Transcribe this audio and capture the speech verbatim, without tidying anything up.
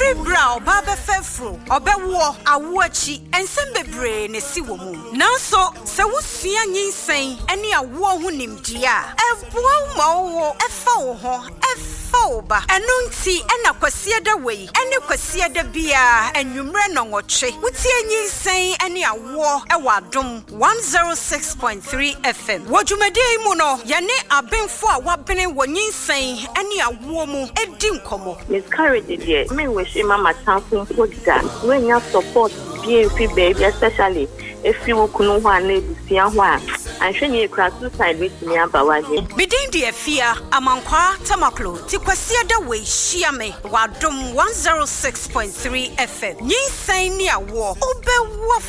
Every brow baba fefro obewo awoachi ensem bebre ne si wo mu nanso se wosua nyinsen ene awo ho nimdia eboa ma wo efa wo ho efa oba eno nti ena kwasie da wei ene kwasie da bia anwumre no nwoche wotie nyinsen ene awo ewa adom one oh six point three F M wodwumade mu no yene abenfo a wabene wo nyinsen ene awo mu edi nkomo miscarriage dey me wish mama tanfo foda when you support be fi baby especially if you kunu ho anebusia ho a anhwenye ekra suicide with me abawaje bidin de afia amankwa tamaklo ti kwasie da we hia me wadom one oh six point three F M nyinsan ni awo obewo